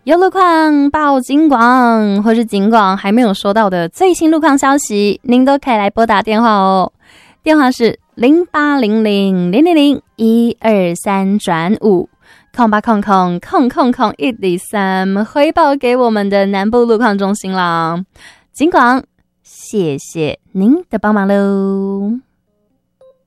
有路况报警广，或是警广还没有收到的最新路况消息，您都可以来拨打电话哦。电话是0800-000-123-5。0800-123回报给我们的南部路况中心啦。警广，谢谢您的帮忙喽。